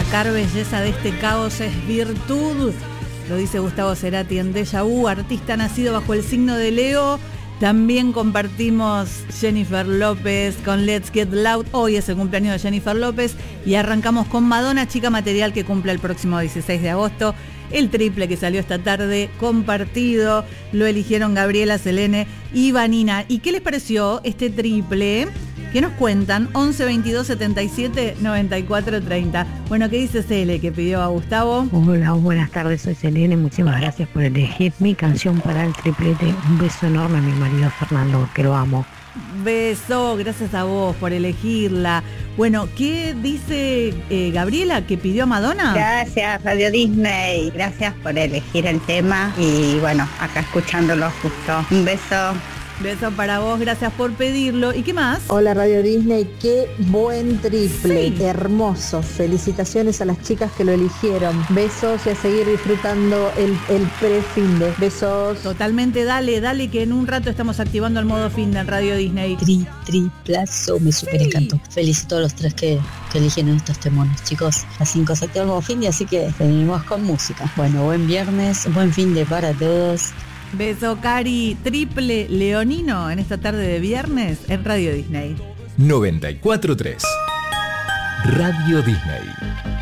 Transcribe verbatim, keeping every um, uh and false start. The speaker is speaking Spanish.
sacar belleza de este caos es virtud. Lo dice Gustavo Cerati en Déjà Vu, artista nacido bajo el signo de Leo. También compartimos Jennifer López con Let's Get Loud. Hoy es el cumpleaños de Jennifer López. Y arrancamos con Madonna, Chica Material, que cumple el próximo dieciséis de agosto. El triple que salió esta tarde, compartido. Lo eligieron Gabriela, Selene y Vanina. ¿Y qué les pareció este triple? ¿Qué nos cuentan? once veintidós setenta y siete noventa y cuatro treinta. Bueno, ¿qué dice Cele que pidió a Gustavo? Hola, buenas tardes, soy Selene. Muchísimas gracias por elegir mi canción para el triplete. Un beso enorme a mi marido Fernando, que lo amo. Beso, gracias a vos por elegirla. Bueno, ¿qué dice eh, Gabriela que pidió a Madonna? Gracias Radio Disney, gracias por elegir el tema y bueno, acá escuchándolo justo. Un beso. Beso para vos, gracias por pedirlo. ¿Y qué más? Hola Radio Disney, qué buen triple, sí. Hermoso. Felicitaciones a las chicas que lo eligieron. Besos y a seguir disfrutando el, el pre-fin de. Besos. Totalmente, dale, dale que en un rato estamos activando el modo fin de Radio Disney. Tri, triplazo, me super sí. encantó. Felicito a los tres que, que eligieron estos temones, chicos. Las cinco se activa el modo fin de, así que seguimos con música. Bueno, buen viernes, buen fin de para todos. Beso, Cari. Triple leonino en esta tarde de viernes en Radio Disney. noventa y cuatro punto tres Radio Disney.